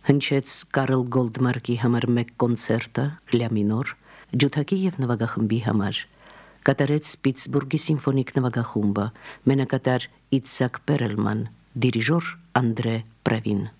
հնչեց Կարլ Գոլդմարկի համար մեկ կոնցերտը լյա մինոր, ջութակի և նվագախմբի համար, կատարեց Պիտսբուրգի սիմֆոնիկ նվագախումբը, մենակատար Իցհակ Պերելման, դիրիժոր Անդրե Պրևին։